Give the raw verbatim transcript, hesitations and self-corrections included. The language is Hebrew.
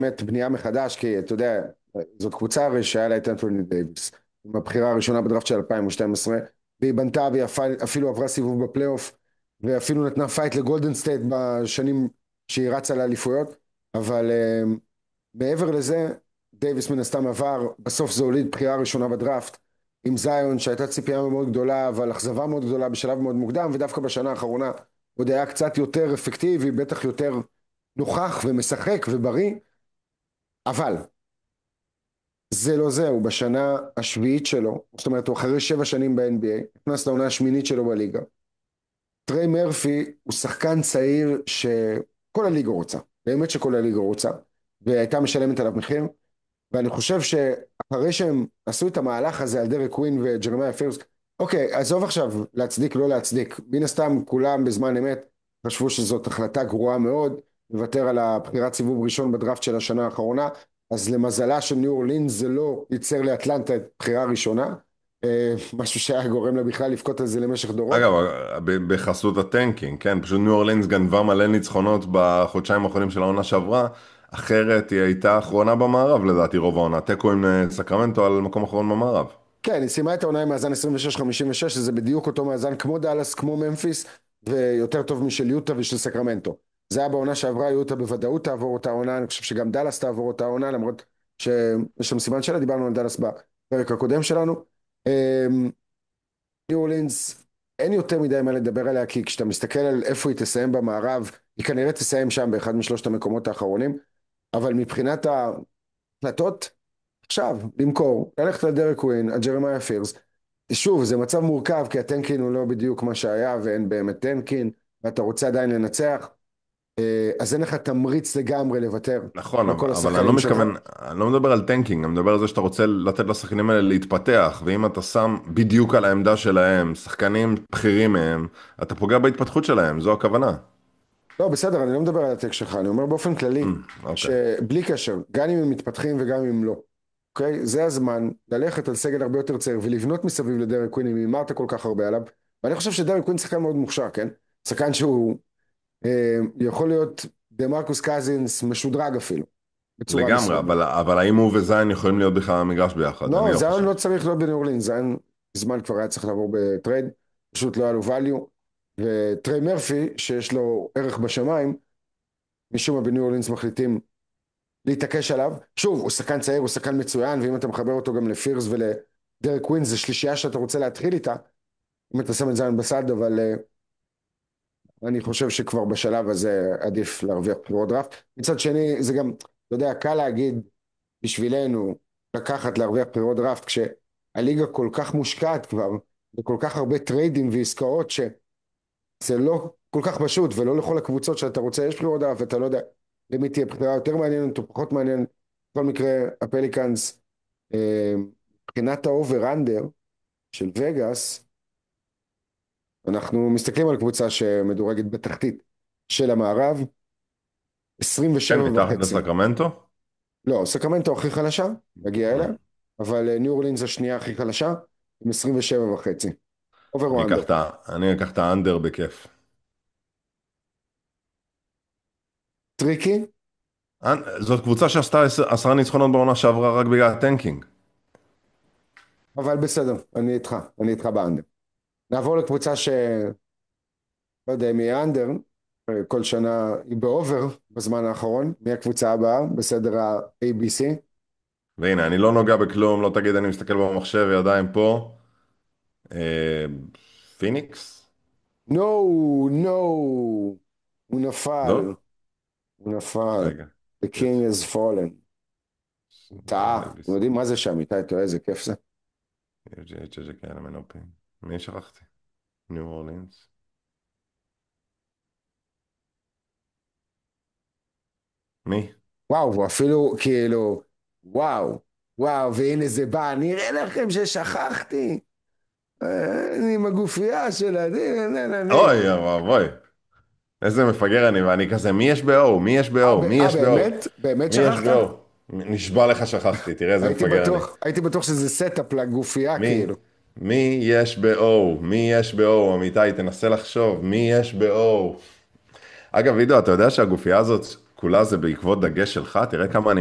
באמת בנייה מחדש, כי אתה יודע, זאת קבוצה הרי שהיה לה את אנתוני דייוויס, עם הבחירה הראשונה בדראפט של אלפיים ושתים עשרה, והיא בנתה והיא אפילו עברה סיבוב בפלייאוף, ואפילו נתנה פייט לגולדן סטייט בשנים שהיא רצה לאליפויות, אבל אה, מעבר לזה, דייוויס מן הסתם עבר, בסוף זה הוליד בחירה ראשונה בדראפט, עם זיון שהייתה ציפייה מאוד גדולה, אבל אכזבה מאוד גדולה בשלב מאוד מוקדם, ודווקא בשנה האחרונה עוד היה קצת יותר אפקטיבי, בטח יותר נוכח ומשחק ובריא, אבל זה לא זה, הוא בשנה השביעית שלו, זאת אומרת הוא אחרי שבע שנים ב-אן בי איי, נכנס לעונה השמינית שלו בליגה. טריי מרפי הוא שחקן צעיר שכל הליגה רוצה, באמת שכל הליגה רוצה, והייתה משלמת עליו מחיר, ואני חושב שאחרי שהם עשו את המהלך הזה על דרק קווין וג'רמיה פירס, אוקיי, עזוב עכשיו להצדיק, לא להצדיק, מן הסתם כולם בזמן אמת חשבו שזאת החלטה גרועה מאוד, לוותר על הבחירת סיבוב ראשון בדראפט של השנה האחרונה, אז למזלה של ניו אורלינס זה לא ייצר לאטלנטה את בחירה ראשונה, אה, משהו שהיה גורם לה בכלל לבכות על זה למשך דורות. אגב, ב- בחסות הטנקינג, כן, פשוט ניו אורלינס גנבה מלא ניצחונות בחודשיים האחרונים של העונה שעברה, אחרת היא הייתה אחרונה במערב לדעתי רוב העונה, תיקו עם אה, סקרמנטו על מקום אחרון במערב. כן, היא סיימה את העונה עם מאזן עשרים ושש חמישים ושש, שזה בדיוק אותו מאזן כמו דאלאס, כמו ממפיס, ויותר טוב משל יוטה ושל סקרמנטו. זה היה בעונה שעברה, יוטה בוודאות תעבור אותה עונה, אני חושב שגם דאלאס תעבור אותה עונה, למרות שיש שם סימן שאלה, דיברנו על דאלאס בפרק הקודם שלנו. אמ, ניו אורלינס, אין יותר מדי מה לדבר עליה, כי כשאתה מסתכל על איפה היא תסיים במערב, היא כנראה תסיים שם באחד משלושת המקומות האחרונים, אבל מבחינת ההחלטות, עכשיו, למכור, ללכת לדרק קווין, הג'רמיה פירס, שוב, זה מצב מורכב, כי הטנקין הוא לא בדיוק מה שהיה, ואין באמת טנקין, ואתה רוצה עדיין לנצח, אה, אז אין לך תמריץ לגמרי לוותר נכון, על אבל, כל אבל אני לא השחקנים שלך. מתכוון, אני לא מדבר על טנקינג, אני מדבר על זה שאתה רוצה לתת לשחקנים האלה להתפתח, ואם אתה שם בדיוק על העמדה שלהם, שחקנים בכירים מהם, אתה פוגע בהתפתחות שלהם, זו הכוונה. לא, בסדר, אני לא מדבר על הטק שלך, אני אומר באופן כללי, אמ, אוקיי. שבלי קשר, גם אם הם מתפתחים וגם אם לא, אוקיי? זה הזמן ללכת על סגל הרבה יותר צעיר, ולבנות מסביב לדרק קווין, אם הימרת כל כך הרבה עליו, ואני חושב שדרק קווין שחקן מאוד מוכשר, כן? שחקן שהוא אה, יכול להיות דה מרקוס קזינס משודרג אפילו, בצורה לגמרי, מסוימת. אבל, אבל האם הוא וזיין יכולים להיות בכלל במגרש ביחד? אני לא, לא זיון חושב. לא צריך להיות בניו אורלינס, זיון זמן כבר היה צריך לעבור בטרייד, פשוט לא היה לו value, וטריי מרפי, שיש לו ערך בשמיים, משום מה בניו אורלינס מחליטים להתעקש עליו. שוב, הוא שחקן צעיר, הוא שחקן מצוין, ואם אתה מחבר אותו גם לפירס ולדרק קווין, זה שלישייה שאתה רוצה להתחיל איתה, אם אתה שם את זיון בסד, אבל uh, אני חושב שכבר בשלב הזה עדיף להרוויח בחירות דראפט. מצד שני, זה גם, אתה יודע, קל להגיד בשבילנו לקחת להרוויח בחירות דראפט, כשהליגה כל כך מושקעת כבר, וכל כך הרבה טריידים ועסקאות, שזה לא כל כך פשוט, ולא לכל הקבוצות שאתה רוצה, יש בחירות דראפט, ואתה לא יודע למי תהיה בחירה יותר מעניינת או פחות מעניינת. בכל מקרה, הפליקאנס, אה, מבחינת האובר-אנדר של וגאס, אנחנו מסתכלים על קבוצה שמדורגת בתחתית של המערב, עשרים ושבע כן, מתחת וחצי. לסקרמנטו? לא, סקרמנטו הכי חלשה, נגיע אליה, אמ, אבל אה, ניו אורלינס השנייה הכי חלשה, עם עשרים ושבע וחצי. אובר או אני אקח אנדר? את ה- אני אקח את האנדר בכיף. טריקי, אנ- זאת קבוצה שעשתה עשר- עשרה ניצחונות בעונה שעברה רק בגלל הטנקינג. אבל בסדר, אני איתך, אני איתך באנדר. נעבור לקבוצה ש... לא יודע אם היא אנדר, אה, כל שנה היא באובר בזמן האחרון, מי הקבוצה הבאה בסדר ה-איי בי סי? והנה, אני לא נוגע בכלום, לא תגיד אני מסתכל במחשב, ידיים פה. אה, פיניקס? נו, נו, הוא נפל, לא? הוא נפל. רגע. The king has fallen. הוא טעה. אתם A B C. יודעים מה זה שם, איתי, אתה יודע איזה כיף זה? יש יש- יש כאלה מנופים. מי שכחתי? ניו אורלינס. מי? וואו, הוא אפילו כאילו, וואו, וואו, והנה זה בא, נראה לכם ששכחתי. אה, אני עם הגופייה של הדי, נה, נה, נה. אוי, אוי. איזה מפגר אני, ואני כזה, מי יש ב-O? מי יש אה, ב-O? ב- מי אה, יש ב-O? באמת? באמת מי יש שכחת? ב-O? נשבע לך שכחתי, תראה איזה הייתי מפגר אני. בטוח, הייתי בטוח שזה סטאפ לגופייה, מי? כאילו. מי יש ב-O? מי יש ב-O? אמיתי, תנסה לחשוב, מי יש ב-O? אגב, עידו, אתה יודע שהגופייה הזאת, כולה זה בעקבות דגש שלך, תראה כמה אני